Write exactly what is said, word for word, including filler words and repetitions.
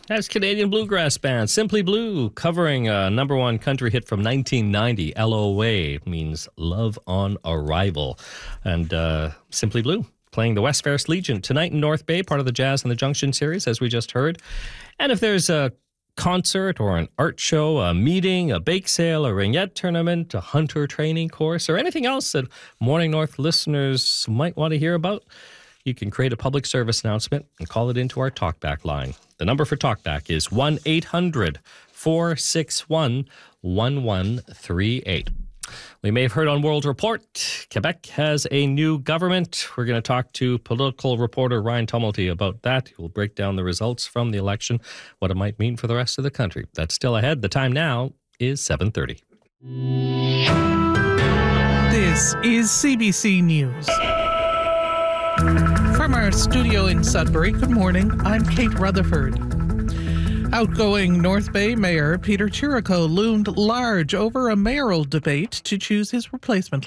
That's Canadian bluegrass band Simply Blue covering a number one country hit from nineteen ninety. L O A means Love on Arrival. And uh, Simply Blue playing the West Ferris Legion tonight in North Bay, part of the Jazz in the Junction series, as we just heard. And if there's a concert or an art show, a meeting, a bake sale, a ringette tournament, a hunter training course, or anything else that Morning North listeners might want to hear about, you can create a public service announcement and call it into our Talkback line. The number for Talkback is one eight hundred four six one one one three eight. We may have heard on World Report, Quebec has a new government. We're going to talk to political reporter Ryan Tumulty about that. He will break down the results from the election, what it might mean for the rest of the country. That's still ahead. The time now is seven thirty. This is C B C News. From our studio in Sudbury, good morning. I'm Kate Rutherford. Outgoing North Bay Mayor Peter Chirico loomed large over a mayoral debate to choose his replacement